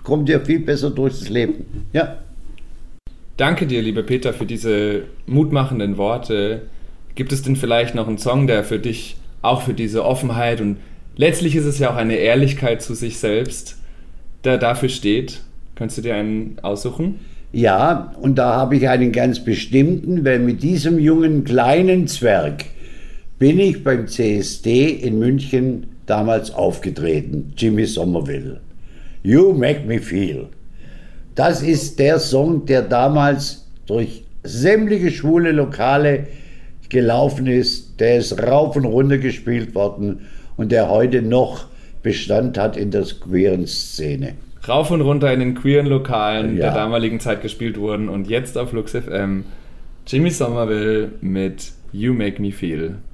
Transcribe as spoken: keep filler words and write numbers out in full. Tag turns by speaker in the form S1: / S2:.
S1: kommt ihr viel besser durchs Leben. Ja.
S2: Danke dir, lieber Peter, für diese mutmachenden Worte. Gibt es denn vielleicht noch einen Song, der für dich auch für diese Offenheit und letztlich ist es ja auch eine Ehrlichkeit zu sich selbst, der dafür steht? Könntest du dir einen aussuchen?
S1: Ja, und da habe ich einen ganz bestimmten, weil mit diesem jungen kleinen Zwerg bin ich beim C S D in München damals aufgetreten, Jimmy Somerville. You Make Me Feel. Das ist der Song, der damals durch sämtliche schwule Lokale gelaufen ist. Der ist rauf und runter gespielt worden und der heute noch Bestand hat in der queeren Szene.
S2: Rauf und runter in den queeren Lokalen
S1: ja.
S2: der damaligen Zeit gespielt wurden und jetzt auf Lux F M Jimmy Somerville mit You Make Me Feel.